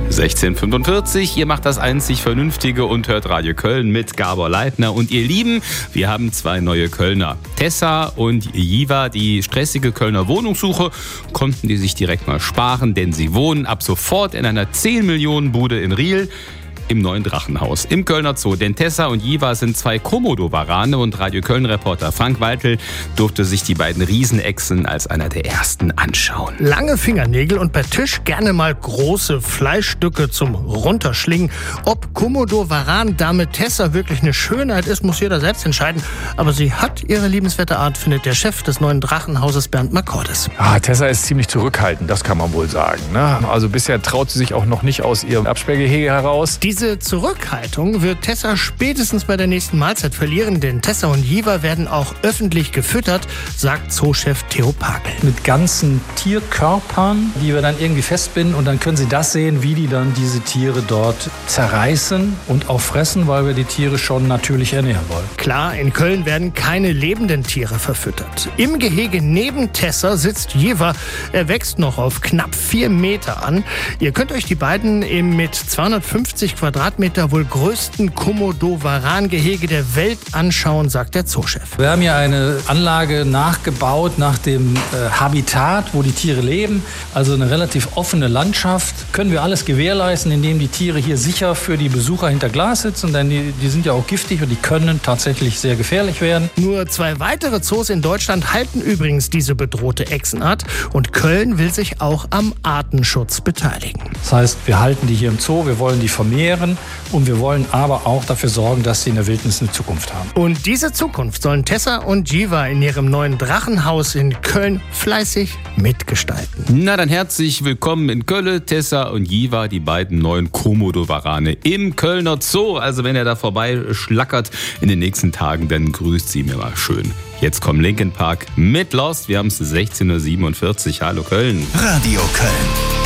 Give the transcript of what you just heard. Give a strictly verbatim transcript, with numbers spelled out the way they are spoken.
sechzehn Uhr fünfundvierzig, ihr macht das einzig Vernünftige und hört Radio Köln mit Gabor Leitner. Und ihr Lieben, wir haben zwei neue Kölner. Tessa und Jiva, die stressige Kölner Wohnungssuche konnten die sich direkt mal sparen, denn sie wohnen ab sofort in einer zehn Millionen Bude in Riehl. Im neuen Drachenhaus im Kölner Zoo. Denn Tessa und Jiva sind zwei Komodo-Warane und Radio Köln-Reporter Frank Waltel durfte sich die beiden Riesenechsen als einer der ersten anschauen. Lange Fingernägel und bei Tisch gerne mal große Fleischstücke zum Runterschlingen. Ob Komodo-Varan-Dame Tessa wirklich eine Schönheit ist, muss jeder selbst entscheiden. Aber sie hat ihre liebenswerte Art, findet der Chef des neuen Drachenhauses Bernd Marcordes. Ah, Tessa ist ziemlich zurückhaltend, das kann man wohl sagen. Ne? Also bisher traut sie sich auch noch nicht aus ihrem Absperrgehege heraus. Diese Zurückhaltung wird Tessa spätestens bei der nächsten Mahlzeit verlieren, denn Tessa und Jiva werden auch öffentlich gefüttert, sagt Zoochef Theo Pakel. Mit ganzen Tierkörpern, die wir dann irgendwie festbinden, und dann können Sie das sehen, wie die dann diese Tiere dort zerreißen und auch fressen, weil wir die Tiere schon natürlich ernähren wollen. Klar, in Köln werden keine lebenden Tiere verfüttert. Im Gehege neben Tessa sitzt Jiva. Er wächst noch auf knapp vier Meter an. Ihr könnt euch die beiden im mit zweihundertfünfzig Quadratmeter wohl größten Komodo-Varan-Gehege der Welt anschauen, sagt der Zoochef. Wir haben hier eine Anlage nachgebaut nach dem äh, Habitat, wo die Tiere leben. Also eine relativ offene Landschaft. Können wir alles gewährleisten, indem die Tiere hier sicher für die Besucher hinter Glas sitzen, denn die, die sind ja auch giftig und die können tatsächlich sehr gefährlich werden. Nur zwei weitere Zoos in Deutschland halten übrigens diese bedrohte Echsenart und Köln will sich auch am Artenschutz beteiligen. Das heißt, wir halten die hier im Zoo, wir wollen die vermehren und wir wollen aber auch dafür sorgen, dass sie in der Wildnis eine Zukunft haben. Und diese Zukunft sollen Tessa und Jiva in ihrem neuen Drachenhaus in Köln fleißig mitgestalten. Na dann herzlich willkommen in Köln, Tessa und Jiva, die beiden neuen Komodo-Warane im Kölner Zoo. Also wenn ihr da vorbei schlackert in den nächsten Tagen, dann grüßt sie mir mal schön. Jetzt kommt Linkin Park mit Lost. Wir haben es sechzehn Uhr siebenundvierzig. Hallo Köln. Radio Köln.